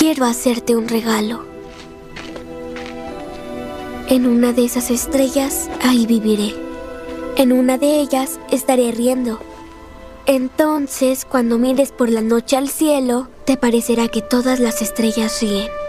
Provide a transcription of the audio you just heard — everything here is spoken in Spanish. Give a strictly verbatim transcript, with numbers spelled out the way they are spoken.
quiero hacerte un regalo. En una de esas estrellas, ahí viviré. En una de ellas estaré riendo. Entonces, cuando mires por la noche al cielo, te parecerá que todas las estrellas ríen.